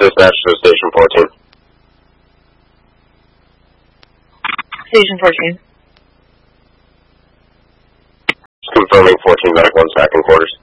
dispatch to Station 14. Station 14. Just confirming 14 medic 1 stacking quarters.